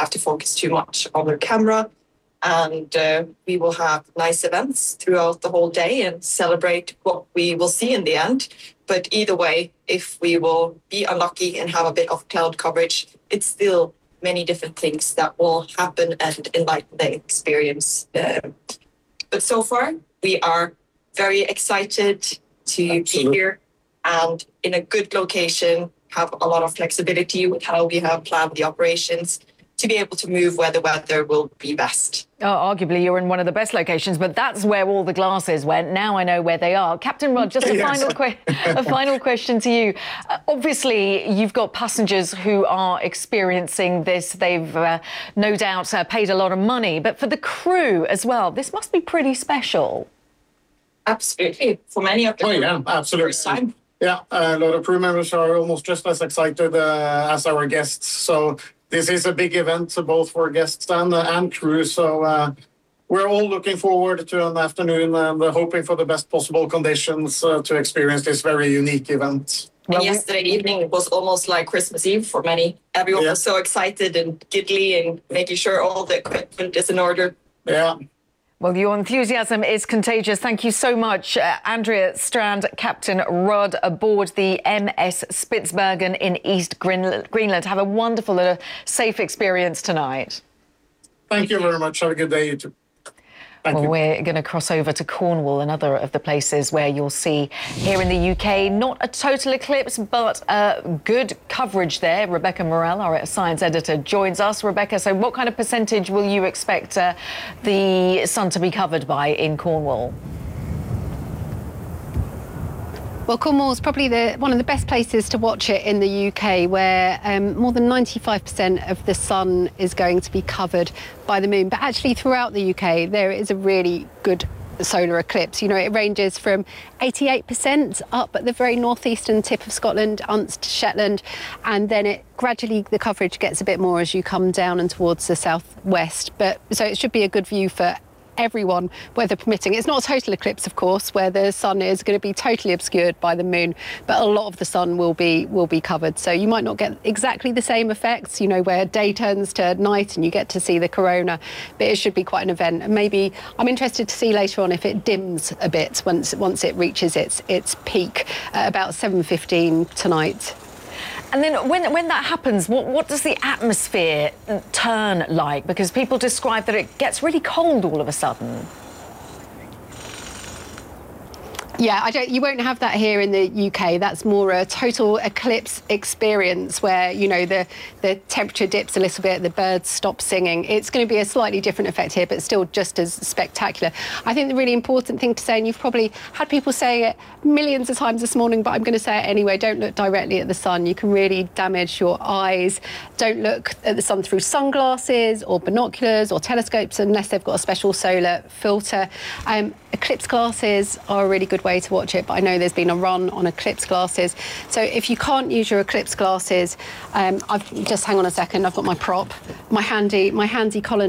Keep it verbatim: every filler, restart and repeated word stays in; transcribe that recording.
have to focus too much on their camera. And uh, we will have nice events throughout the whole day and celebrate what we will see in the end. But either way, if we will be unlucky and have a bit of cloud coverage, it's still many different things that will happen and enlighten the experience. Uh, but so far, we are very excited to Absolutely. be here and in a good location, have a lot of flexibility with how we have planned the operations to be able to move where the weather will be best. Oh, arguably, you're in one of the best locations, but that's where all the glasses went. Now I know where they are. Captain Rudd, just a, yes. final, que a final question to you. Uh, obviously, you've got passengers who are experiencing this. They've uh, no doubt uh, paid a lot of money. But for the crew as well, this must be pretty special. Absolutely. For many of them. Oh, yeah, absolutely. First time. Yeah, a lot of crew members are almost just as excited uh, as our guests. So this is a big event, both for guests and, uh, and crew. So uh, we're all looking forward to an afternoon and uh, hoping for the best possible conditions uh, to experience this very unique event. And well, yesterday evening was almost like Christmas Eve for many. Everyone yeah. was so excited and giggly and making sure all the equipment is in order. Yeah. Well, your enthusiasm is contagious. Thank you so much, uh, Andrea Strand, Captain Rudd, aboard the M S Spitsbergen in East Greenland. Have a wonderful and a safe experience tonight. Thank you very much. Have a good day, you too. Thank well, you. We're going to cross over to Cornwall, another of the places where you'll see here in the U K, not a total eclipse, but uh, good coverage there. Rebecca Morell, our science editor, joins us. Rebecca, so what kind of percentage will you expect uh, the sun to be covered by in Cornwall? Well, Cornwall is probably the, one of the best places to watch it in the U K, where um, more than ninety-five percent of the sun is going to be covered by the moon. But actually, throughout the U K, there is a really good solar eclipse. You know, it ranges from eighty-eight percent up at the very northeastern tip of Scotland, Unst, Shetland, and then it gradually, the coverage gets a bit more as you come down and towards the southwest. But so it should be a good view for everyone, weather permitting. It's not a total eclipse, of course, where the sun is going to be totally obscured by the moon, but a lot of the sun will be will be covered. So you might not get exactly the same effects, you know, where day turns to night and you get to see the corona, but it should be quite an event. And maybe I'm interested to see later on if it dims a bit once once it reaches its its peak at about seven fifteen tonight. And then when, when that happens, what, what does the atmosphere turn like? Because people describe that it gets really cold all of a sudden. Yeah, I don't, you won't have that here in the U K. That's more a total eclipse experience where, you know, the, the temperature dips a little bit, the birds stop singing. It's going to be a slightly different effect here, but still just as spectacular. I think the really important thing to say, and you've probably had people say it millions of times this morning, but I'm going to say it anyway, don't look directly at the sun. You can really damage your eyes. Don't look at the sun through sunglasses or binoculars or telescopes unless they've got a special solar filter. Um, eclipse glasses are a really good way to watch it, but I know there's been a run on eclipse glasses. So if you can't use your eclipse glasses, um, I've just hang on a second. I've got my prop, my handy, my handy Colin